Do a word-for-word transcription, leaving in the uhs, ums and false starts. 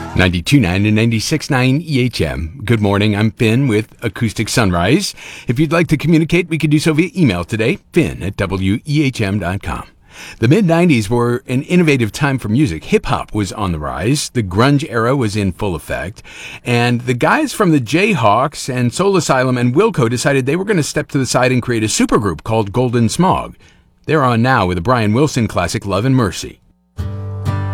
ninety-two point nine and ninety-six point nine E H M. Good morning, I'm Finn with Acoustic Sunrise. If you'd like to communicate, we can do so via email today, finn at w e h m dot com. The mid nineties were an innovative time for music. Hip-hop was on the rise, the grunge era was in full effect, and the guys from the Jayhawks and Soul Asylum and Wilco decided they were going to step to the side and create a supergroup called Golden Smog. They're on now with the Brian Wilson classic Love and Mercy.